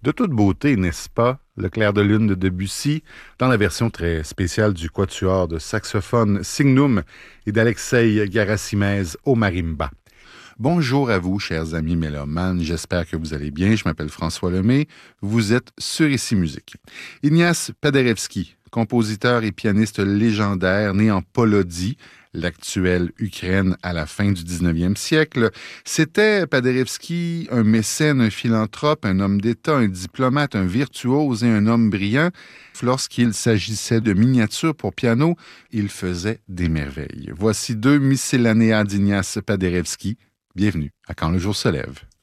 De toute beauté, n'est-ce pas? Le clair de lune de Debussy, dans la version très spéciale du quatuor de saxophone Signum et d'Alexei Garassimez au marimba. Bonjour à vous, chers amis mélomanes. J'espère que vous allez bien. Je m'appelle François Lemay. Vous êtes sur Ici Musique. Ignace Paderewski, compositeur et pianiste légendaire, né en Polodie, l'actuelle Ukraine à la fin du 19e siècle. C'était Paderewski un mécène, un philanthrope, un homme d'État, un diplomate, un virtuose et un homme brillant. Lorsqu'il s'agissait de miniatures pour piano, il faisait des merveilles. Voici deux miscellanea d'Ignace Paderewski. Bienvenue à Quand le jour se lève.